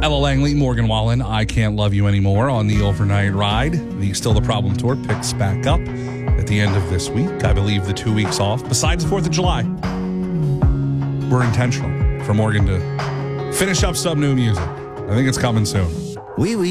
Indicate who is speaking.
Speaker 1: Ella Langley, Morgan Wallen, I Can't Love You Anymore on the overnight ride. The Still the Problem tour picks back up at the end of this week. I believe the 2 weeks off, besides the 4th of July, were intentional for Morgan to finish up some new music. I think it's coming soon.
Speaker 2: Oui, oui.